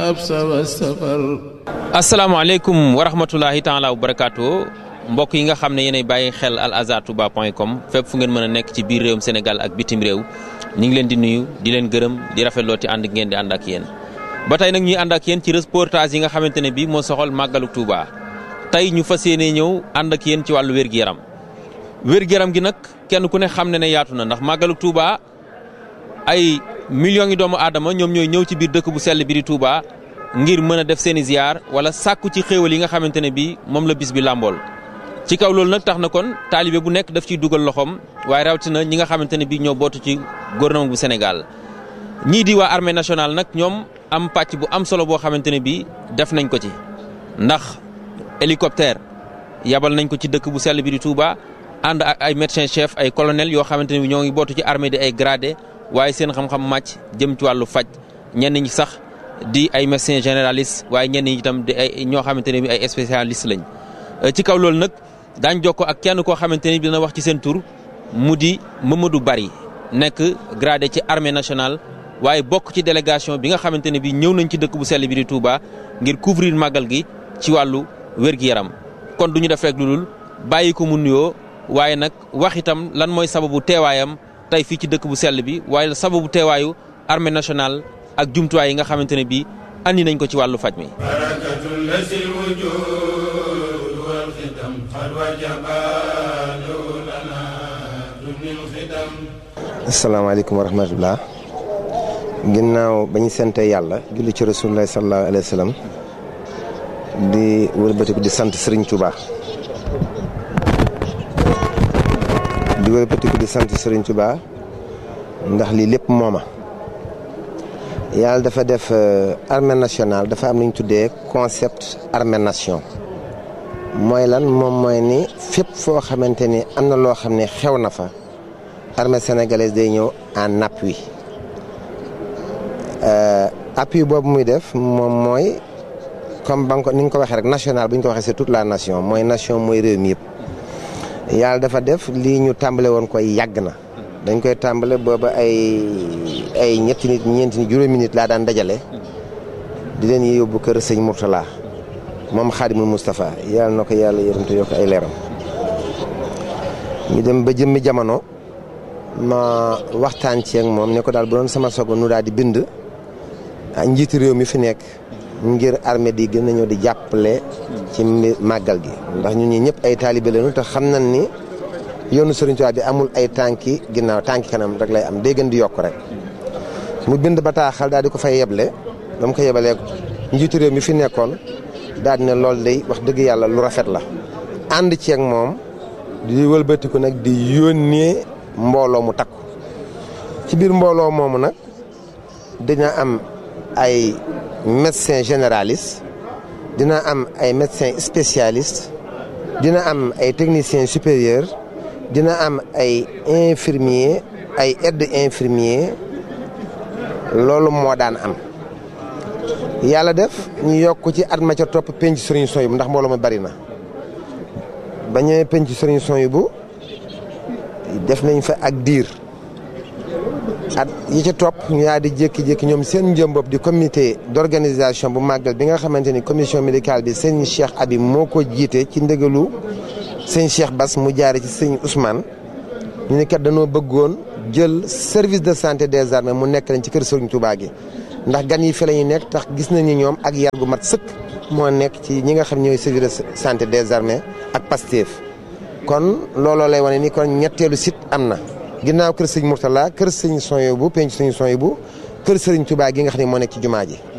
asalaamaaleykum wa rahmatulahi taala wa barakaatu mbokk yi nga xam ne yéenay bàyyi xel alazhartouba.com fépp fu ngeen mën a nekk ci biir réewum Sénégal ak bitim réew ñu ngi leen di nuyu di leen gërëm di rafetloo ci ànd ngeen di ànd ak yéen. ba tey nag ñuy ànd ak yéen ci reportage yi nga xamante ne bii moo soxal màggalu Touba tey ñu fas yéenee ñëw ànd ak yéen ci wàllu wér-gu-yaram wér-gu-yaram gi nag kenn ku ne xam ne yaatu na ndax màggalu Touba ay millions yi doomu aadama ñoom ñooy ñëw ci biir dëkk bu sell bi di Touba ngir mën a def seeni ziar wala sàkku ci xéewal yi nga xamante ne bii moom la bis bi làmbool. ci kaw loolu nag tax na kon taalibe bu nekk daf ciy dugal loxoom waaye rawatina ñi nga xamante ne bii ñoo bootu ci gouvernement bu Sénégal ñii di waa armée nationale nag ñoom am pàcc bu am solo boo xamante ne bii def nañ ko ci ndax hélicoptère yabal nañ ko ci dëkk bu sell bi di Touba ànd ak ay médecin chef ay colonel yoo xamante ne bii ñoo ngi bootu ci armée di ay gradé waaye seen xam-xam màcc jëm ci wàllu faj ñenn ñi sax di ay médecins généralistes waaye ñenn ñi itam di ay ñoo xamante ne bii ay spécialistes lañ. ci kaw loolu nag daañ jokkoo ak kenn koo xamante ne bii dina wax ci seen tur mu di Mamadou Bari nekk gradé ci armée nationale waaye bokk ci délégation bi nga xamante ne bii ñëw nañ ci dëkk bu sell bi di Touba ngir couvrir màggal gi ci wàllu wér-gu-yaram. kon du ñu def rek lu dul bàyyi ko mu nuyoo waaye nag wax itam lan mooy sababu teewaayam tey fii ci dëkk bu sell bi waaye sababu teewaayu armée nationale ak jumtuwaay yi nga xamante ne bii andi nañ ko ci wàllu faj mi. asalaamaaleykum wa rahmatulah. ginnaaw ba ñu sante yàlla julli ci rasulullah sallallahu alayhi wa sallam di wëlbatiku di sant Serigne Touba. ndax lii lépp mooma yàlla dafa def armée nationale dafa am lu ñu tuddee concept armée nation mooy lan moom mooy ni fépp foo xamante ni am na loo xam ne xew na fa armée sénégalaise day ñëw en appui. Appui boobu muy def moom mooy comme ba ni nga ko waxee rek national bu ñu ko waxee c'est toute la nation mooy nation mooy réew mi yëpp. yàlla dafa def lii ñu tàmbale woon koy yàgg na dañ koy tàmbale booba ay ñetti nit ñeenti nit juróomi nit laa daan dajale di leen yóbbu kër sëñ Mourtala moom Xaadimul Moustapha yàlla na ko yàlla yërëm te yokk ay leeram. ñu dem ba jëmmi jamono ma waxtaan ci ak moom ne ko daal bu doon sama sogo nu daal di bind njiitu réew mi fi nekk ngir armée di gën a ñëw di jàppale ci màggal gi ndax ñun ñi ñëpp ay taalibe lañu te xam nañ ni yoonu Serigne Touba bi amul ay tànki ginnaaw tànki kanam rek lay am day gën di yokk rek. mu bind bataaxal daal di ko fay yeble ba mu ko yebalee njiitu réew mi fi nekkoon daal di ne loolu day wax dëgg yàlla lu rafet la. ànd ci ak moom di wëlbatiku nag di yónnee mbooloo mu takku ci biir mbooloo moomu nag dina am ay médecin généraliste dina am ay médecin spécialiste dina am ay technicien supérieur dina am ay infirmier ay aide infirmier loolu moo daan am. yàlla def ñu yokk ci at ma ca topp penc Serigne Souhaïbou ndax mbooloo ma bari na ba ñëwee penc Serigne Souhaïbou def nañ fa ak diir at yi ci topp ñu yaa di jékki-jékki ñoom seen njëm bopp di comité d'organisation bu màggal bi nga xamante ni commission médicale bi sëñ Cheikh Habib moo ko jiite ci ndëgalu sëñ Cheikh Bass mu jaare ci sëñ Ousmane ñu ne kat dañoo bëggoon jël service de santé des armées mu nekk lañ ci kër Serigne Touba gi ndax gan yi fi la ñu nekk tax gis nañu ñoom ak yar gu mat sëkk moo nekk ci ñi nga xam ñooy service de santé des armées ak Pastef. kon looloo lay wane ni kon ñetteelu site am na ginnaaw kër sëñ Mourtala kër sëñ Souhaïbou penc sëñ Souhaïbou kër Serigne Touba gi nga xam ne moo nekk ci jumaa ji